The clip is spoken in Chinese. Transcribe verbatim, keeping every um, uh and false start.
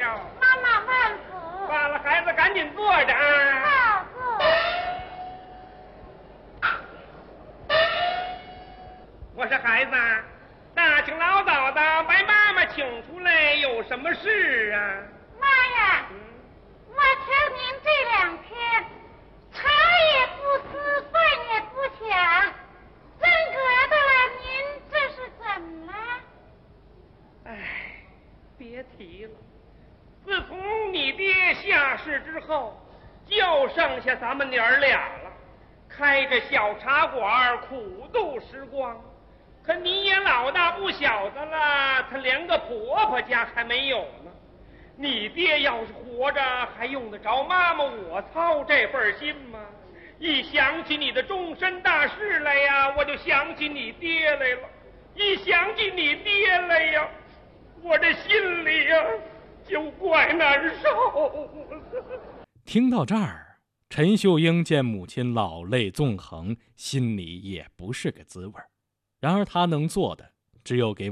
了。 妈妈万福。 罢了，孩子赶紧坐着啊。 好坐。 我说孩子，大清老早的把妈妈请出来，有什么事啊？ 妈呀， 嗯、 我瞧您这两天茶也不思，饭也不想，真格的，您这是怎么了？ 唉，别提了。自从你爹下世之后，就剩下咱们娘儿俩了，开着小茶馆，苦度时光。可你也老大不小的了，他连个婆婆家还没有呢。你爹要是活着，还用得着妈妈我操这份心吗？一想起你的终身大事来呀，我就想起你爹来了。一想起你爹来呀，我这心里呀就怪难受。 听到这儿，陈秀英见母亲老泪纵横，心里也不是个滋味。然而她能做的，只有给